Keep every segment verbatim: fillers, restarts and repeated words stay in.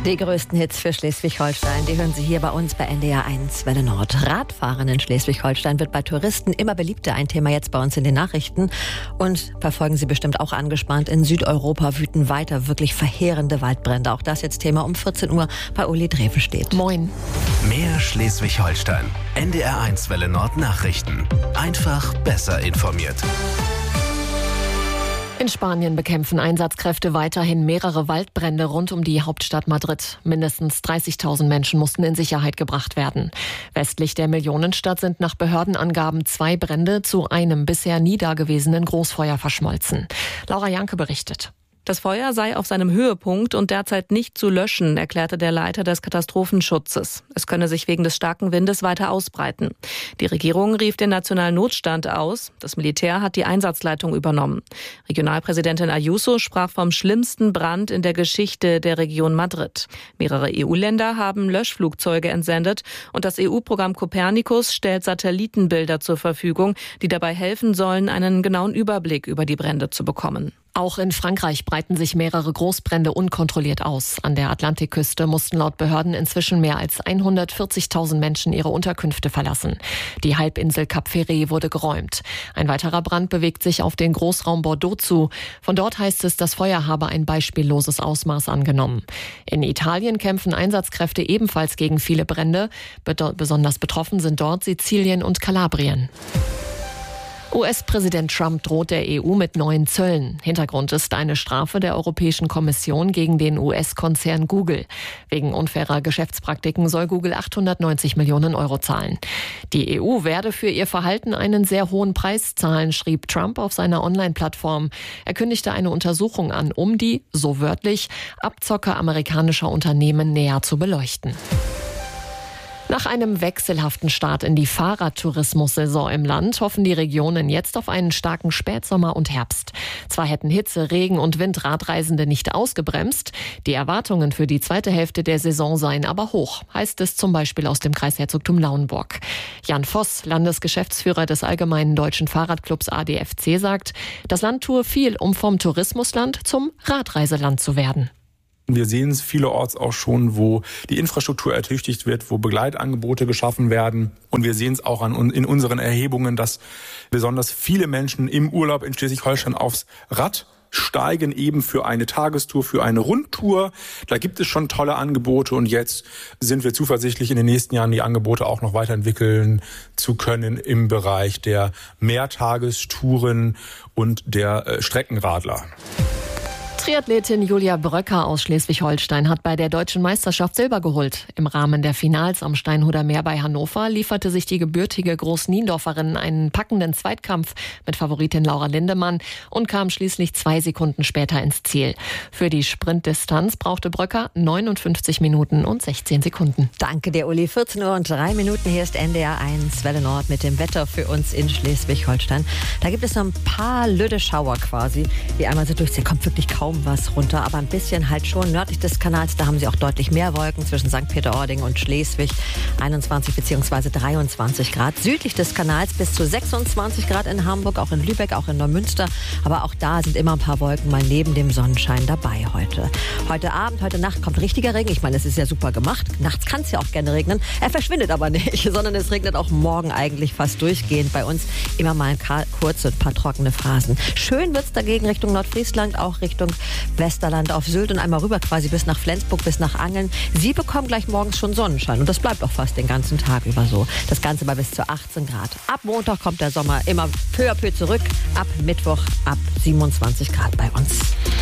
Die größten Hits für Schleswig-Holstein, die hören Sie hier bei uns bei N D R eins Welle Nord. Radfahren in Schleswig-Holstein wird bei Touristen immer beliebter. Ein Thema jetzt bei uns in den Nachrichten. Und verfolgen Sie bestimmt auch angespannt. In Südeuropa wüten weiter wirklich verheerende Waldbrände. Auch das jetzt Thema um vierzehn Uhr bei Uli Drevenstedt. Moin. Mehr Schleswig-Holstein. N D R eins Welle Nord Nachrichten. Einfach besser informiert. In Spanien bekämpfen Einsatzkräfte weiterhin mehrere Waldbrände rund um die Hauptstadt Madrid. Mindestens dreißigtausend Menschen mussten in Sicherheit gebracht werden. Westlich der Millionenstadt sind nach Behördenangaben zwei Brände zu einem bisher nie dagewesenen Großfeuer verschmolzen. Laura Janke berichtet. Das Feuer sei auf seinem Höhepunkt und derzeit nicht zu löschen, erklärte der Leiter des Katastrophenschutzes. Es könne sich wegen des starken Windes weiter ausbreiten. Die Regierung rief den nationalen Notstand aus. Das Militär hat die Einsatzleitung übernommen. Regionalpräsidentin Ayuso sprach vom schlimmsten Brand in der Geschichte der Region Madrid. Mehrere E U-Länder haben Löschflugzeuge entsendet und das E U-Programm Copernicus stellt Satellitenbilder zur Verfügung, die dabei helfen sollen, einen genauen Überblick über die Brände zu bekommen. Auch in Frankreich breiten sich mehrere Großbrände unkontrolliert aus. An der Atlantikküste mussten laut Behörden inzwischen mehr als hundertvierzigtausend Menschen ihre Unterkünfte verlassen. Die Halbinsel Cap Ferret wurde geräumt. Ein weiterer Brand bewegt sich auf den Großraum Bordeaux zu. Von dort heißt es, das Feuer habe ein beispielloses Ausmaß angenommen. In Italien kämpfen Einsatzkräfte ebenfalls gegen viele Brände. Besonders betroffen sind dort Sizilien und Kalabrien. U S-Präsident Trump droht der E U mit neuen Zöllen. Hintergrund ist eine Strafe der Europäischen Kommission gegen den U S-Konzern Google. Wegen unfairer Geschäftspraktiken soll Google achthundertneunzig Millionen Euro zahlen. Die E U werde für ihr Verhalten einen sehr hohen Preis zahlen, schrieb Trump auf seiner Online-Plattform. Er kündigte eine Untersuchung an, um die, so wörtlich, Abzocker amerikanischer Unternehmen näher zu beleuchten. Nach einem wechselhaften Start in die Fahrradtourismussaison im Land hoffen die Regionen jetzt auf einen starken Spätsommer und Herbst. Zwar hätten Hitze, Regen und Wind Radreisende nicht ausgebremst, die Erwartungen für die zweite Hälfte der Saison seien aber hoch, heißt es zum Beispiel aus dem Kreisherzogtum Lauenburg. Jan Voss, Landesgeschäftsführer des Allgemeinen Deutschen Fahrradclubs A D F C, sagt, das Land tue viel, um vom Tourismusland zum Radreiseland zu werden. Wir sehen es vielerorts auch schon, wo die Infrastruktur ertüchtigt wird, wo Begleitangebote geschaffen werden. Und wir sehen es auch an, in unseren Erhebungen, dass besonders viele Menschen im Urlaub in Schleswig-Holstein aufs Rad steigen, eben für eine Tagestour, für eine Rundtour. Da gibt es schon tolle Angebote und jetzt sind wir zuversichtlich, in den nächsten Jahren die Angebote auch noch weiterentwickeln zu können im Bereich der Mehrtagestouren und der äh, Streckenradler. Triathletin Julia Bröcker aus Schleswig-Holstein hat bei der Deutschen Meisterschaft Silber geholt. Im Rahmen der Finals am Steinhuder Meer bei Hannover lieferte sich die gebürtige Groß-Niendorferin einen packenden Zweitkampf mit Favoritin Laura Lindemann und kam schließlich zwei Sekunden später ins Ziel. Für die Sprintdistanz brauchte Bröcker neunundfünfzig Minuten und sechzehn Sekunden. Danke dir, Uli. vierzehn Uhr und drei Minuten. Hier ist N D R eins Welle Nord mit dem Wetter für uns in Schleswig-Holstein. Da gibt es so ein paar lüde Schauer quasi, die einmal so durchziehen. Kommt wirklich kaum was runter, aber ein bisschen halt schon. Nördlich des Kanals, da haben sie auch deutlich mehr Wolken zwischen Sankt Peter-Ording und Schleswig. einundzwanzig bzw. dreiundzwanzig Grad. Südlich des Kanals bis zu sechsundzwanzig Grad in Hamburg, auch in Lübeck, auch in Neumünster. Aber auch da sind immer ein paar Wolken mal neben dem Sonnenschein dabei heute. Heute Abend, heute Nacht kommt richtiger Regen. Ich meine, es ist ja super gemacht. Nachts kann es ja auch gerne regnen. Er verschwindet aber nicht, sondern es regnet auch morgen eigentlich fast durchgehend. Bei uns immer mal kurze, ein paar trockene Phasen. Schön wird es dagegen Richtung Nordfriesland, auch Richtung Westerland auf Sylt und einmal rüber quasi bis nach Flensburg, bis nach Angeln. Sie bekommen gleich morgens schon Sonnenschein und das bleibt auch fast den ganzen Tag über so. Das Ganze bei bis zu achtzehn Grad. Ab Montag kommt der Sommer immer peu à peu zurück. Ab Mittwoch ab siebenundzwanzig Grad bei uns.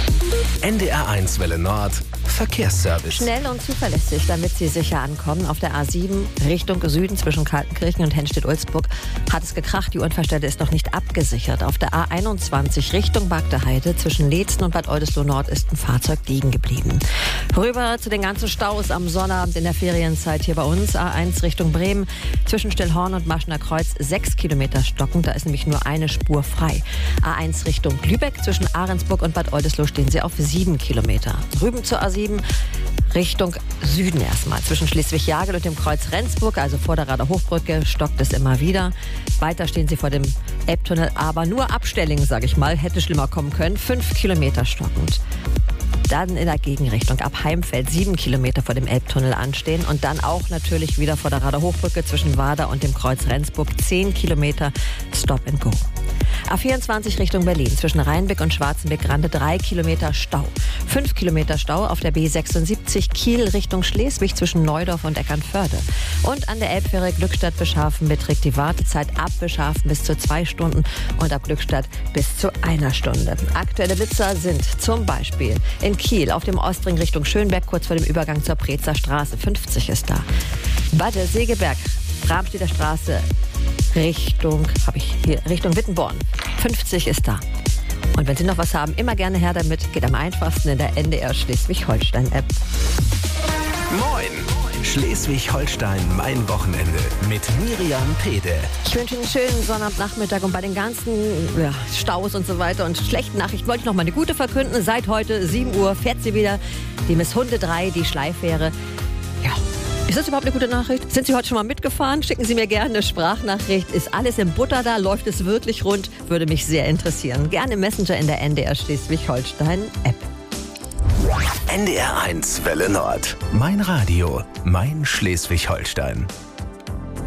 N D R eins Welle Nord Verkehrsservice. Schnell und zuverlässig, damit Sie sicher ankommen. Auf der A sieben Richtung Süden zwischen Kaltenkirchen und Hennstedt-Ulzburg hat es gekracht. Die Unfallstelle ist noch nicht abgesichert. Auf der A einundzwanzig Richtung Bagdeheide zwischen Leetzen und Bad Oldesloe Nord ist ein Fahrzeug liegen geblieben. Rüber zu den ganzen Staus am Sonnabend in der Ferienzeit hier bei uns. A eins Richtung Bremen zwischen Stillhorn und Maschener Kreuz sechs Kilometer stockend. Da ist nämlich nur eine Spur frei. A eins Richtung Lübeck zwischen Ahrensburg und Bad Oldesloe stehen sie auf sieben Kilometer. Drüben zur A sieben Richtung Süden erstmal. Zwischen Schleswig-Jagel und dem Kreuz Rendsburg, also vor der Rader Hochbrücke, stockt es immer wieder. Weiter stehen sie vor dem Elbtunnel, aber nur Abstellingen, sage ich mal, hätte schlimmer kommen können. Fünf Kilometer stockend. Dann in der Gegenrichtung ab Heimfeld sieben Kilometer vor dem Elbtunnel anstehen und dann auch natürlich wieder vor der Rader Hochbrücke zwischen Wader und dem Kreuz Rendsburg zehn Kilometer Stop and Go. A vierundzwanzig Richtung Berlin zwischen Rheinbeck und Schwarzenbeck-Grande drei Kilometer Stau. fünf Kilometer Stau auf der B sechsundsiebzig Kiel Richtung Schleswig zwischen Neudorf und Eckernförde. Und an der Elbfähre Glückstadt-Bescharfen beträgt die Wartezeit ab Bescharfen bis zu zwei Stunden und ab Glückstadt bis zu einer Stunde. Aktuelle Blitzer sind zum Beispiel in Kiel auf dem Ostring Richtung Schönberg kurz vor dem Übergang zur Prezer Straße. fünfzig ist da. Bad Segeberg, Bramstedter Straße Richtung, habe ich hier, Richtung Wittenborn. fünfzig ist da. Und wenn Sie noch was haben, immer gerne her damit. Geht am einfachsten in der N D R Schleswig-Holstein-App. Moin! Schleswig-Holstein, mein Wochenende mit Miriam Pede. Ich wünsche Ihnen einen schönen Sonnabendnachmittag und bei den ganzen ja, Staus und so weiter und schlechten Nachrichten wollte ich noch mal eine gute verkünden. Seit heute sieben Uhr fährt sie wieder, die Miss Hunde drei, die Schleifähre. Ja. Ist das überhaupt eine gute Nachricht? Sind Sie heute schon mal mitgefahren? Schicken Sie mir gerne eine Sprachnachricht. Ist alles in Butter da? Läuft es wirklich rund? Würde mich sehr interessieren. Gerne Messenger in der N D R Schleswig-Holstein-App. N D R eins Welle Nord. Mein Radio, mein Schleswig-Holstein.